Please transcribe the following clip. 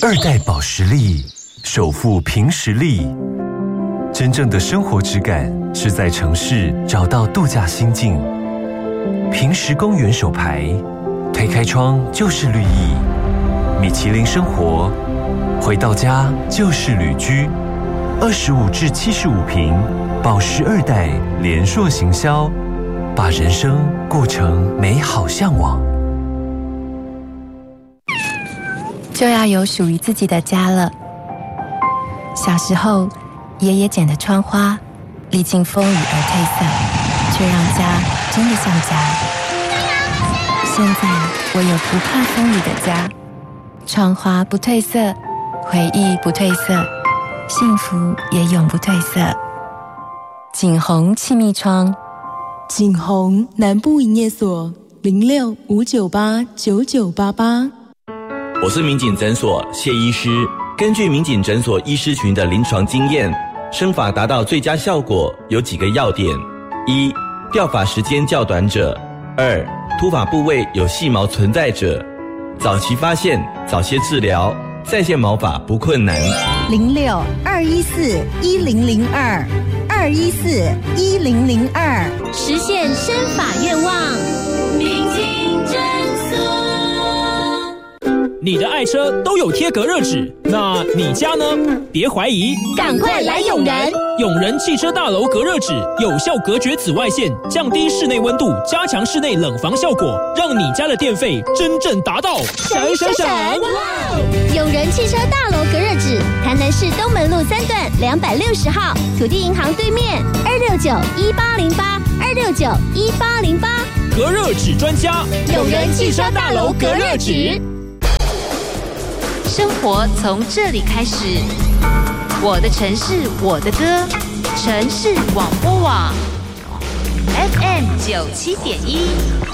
二代保时力，首富凭实力。真正的生活质感是在城市找到度假心境。平实公园手牌，推开窗就是绿意。米其林生活，回到家就是旅居。25至75平，保时二代联硕行销，把人生过成美好向往。 就要有属于自己的家了。小时候，爷爷剪的窗花，历经风雨而褪色，却让家真的像家。现在，我有不怕风雨的家，窗花不褪色，回忆不褪色，幸福也永不褪色。景宏气密窗， 景宏南部营业所06-598-9988。 我是民警诊所谢医师。根据民警诊所医师群的临床经验，生发达到最佳效果有几个要点：一、掉发时间较短者；二、秃发部位有细毛存在者。早期发现，早些治疗，再现毛发不困难。 06-214-1002，214-1002，实现生发愿望。民警诊所。 你的爱车都有贴隔热纸，那你家呢？别怀疑， 赶快来永仁！ 永仁汽车大楼隔热纸有效隔绝紫外线，降低室内温度，加强室内冷防效果，让你家的电费真正达到省！永仁汽车大楼隔热纸，台南市东门路3段260号，土地银行对面，269-1808，269-1808。 隔热纸专家， 永仁汽车大楼隔热纸。 生活从这里开始，我的城市，我的歌，城市广播网 FM97.1。